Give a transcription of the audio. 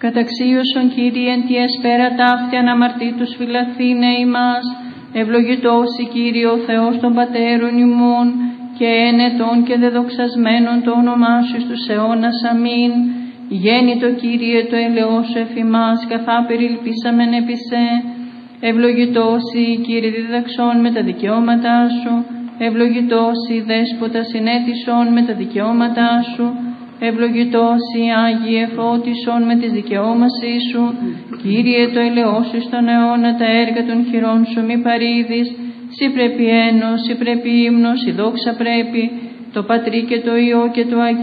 Καταξίωσον Κύριε εν τη εσπέρα ταύτη αναμαρτήτους φυλαθήνε ημάς, ευλογητός η Κύριε ο Θεός των Πατέρων ημών, και ενετών και δεδοξασμένων το όνομά σου στους αιώνας. Αμήν. Γέννητο Κύριε το ελεός σου εφ' ημάς, καθά περιλπίσαμεν επί σε. Ευλογητός η Κύριε διδαξών με τα δικαιώματά σου, ευλογητός η Δέσποτα συνέτησον με τα δικαιώματά σου, ευλογητός η Άγιε φώτισον με τις δικαιώμασή σου. Κύριε το ελεός σου στον αιώνα, τα έργα των χειρών σου μη παρήδεις. Συ πρέπει ένος, συ πρέπει ύμνος, η δόξα πρέπει, το Πατρί και το Υιό και το Αγίο